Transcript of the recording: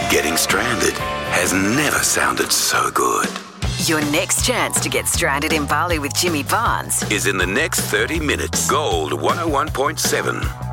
Getting stranded has never sounded so good. Your next chance to get stranded in Bali with Jimmy Barnes Is in the next 30 minutes. Gold 101.7.